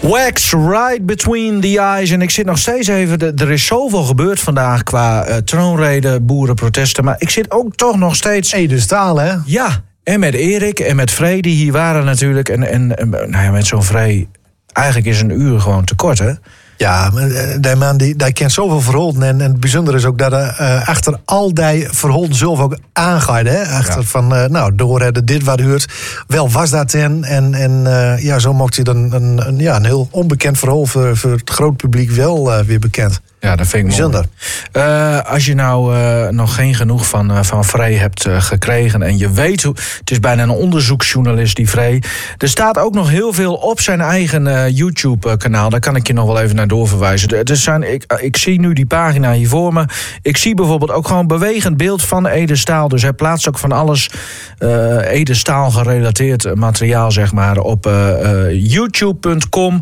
Wax right between the eyes. En ik zit nog steeds even... Er is zoveel gebeurd vandaag qua troonrede, boerenprotesten. Maar ik zit ook toch nog steeds... Ede Staal, hè? Ja, en met Erik en met Frey, die hier waren natuurlijk. En nou ja, met zo'n Frey... Eigenlijk is een uur gewoon te kort, hè? Ja, maar die man die kent zoveel verholden. En het bijzondere is ook dat achter al die verholden zelf ook aangaat. Hè? Achter van, doorredden, dit wat huurt. Wel was dat en zo mocht hij dan een heel onbekend verhaal voor het groot publiek wel weer bekend. Ja, dat vind ik bijzonder. Als je nou nog geen genoeg van Frey hebt gekregen... en je weet hoe... Het is bijna een onderzoeksjournalist, die Frey. Er staat ook nog heel veel op zijn eigen YouTube-kanaal. Daar kan ik je nog wel even naar doorverwijzen. Ik zie nu die pagina hier voor me. Ik zie bijvoorbeeld ook gewoon bewegend beeld van Ede Staal. Dus hij plaatst ook van alles Ede Staal gerelateerd materiaal, zeg maar, op youtube.com.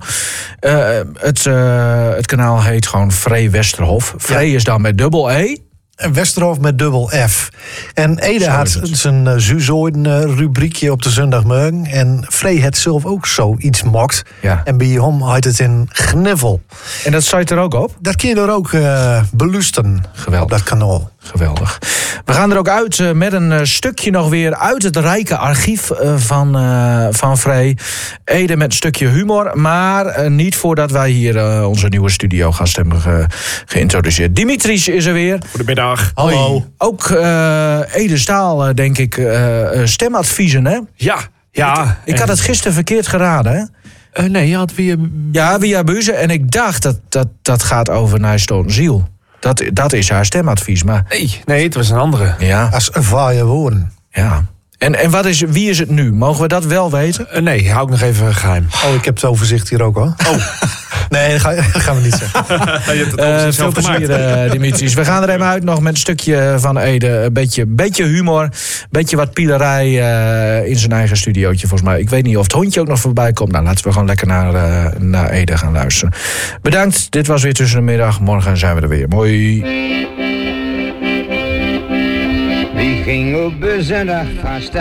Het kanaal heet gewoon Frey Westerhof. Frey is dan met dubbel E. En Westerhof met dubbel F. En Ede had zijn Zuzoiden-rubriekje op de zondagmorgen. En Frey het zelf ook zoiets mokt. Ja. En bij hem had het in Gnivel. En dat staat er ook op? Dat kun je er ook belusten. Geweldig. Op dat kanaal. Geweldig. We gaan er ook uit met een stukje nog weer uit het rijke archief van Frey. Ede met een stukje humor, maar niet voordat wij hier onze nieuwe studiogast hebben geïntroduceerd. Dimitris is er weer. Goedemiddag. Hallo. Ook Ede Staal, denk ik, stemadviezen, hè? Ja. Ik had het gisteren verkeerd geraden, hè? Nee, je had via... Ja, via Buze. En ik dacht dat gaat over Nijstoon Ziel. Dat is haar stemadvies, maar... Nee, het was een andere. Ja. Als een vaaie woorden. Ja. En wie is het nu? Mogen we dat wel weten? Nee, hou ik nog even geheim. Oh, ik heb het overzicht hier ook hoor. Oh. Nee, dat gaan we niet zeggen. Je hebt het overzicht Veel zelf gemaakt. plezier, Dimitris. We gaan er even uit nog met een stukje van Ede. Een beetje humor. Een beetje wat pielerij in zijn eigen studiootje, volgens mij. Ik weet niet of het hondje ook nog voorbij komt. Nou, laten we gewoon lekker naar Ede gaan luisteren. Bedankt. Dit was weer Tussen de Middag. Morgen zijn we er weer. Mooi. Wie ging op de zondag vast